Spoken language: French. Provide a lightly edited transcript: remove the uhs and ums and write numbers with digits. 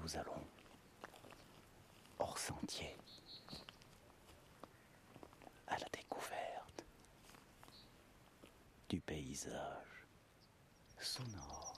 nous allons hors sentier, à la découverte du paysage sonore.